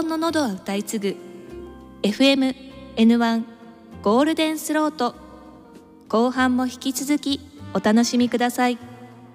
黄金の喉は歌い継ぐ FM-N1 ゴールデンスロート、後半も引き続きお楽しみください。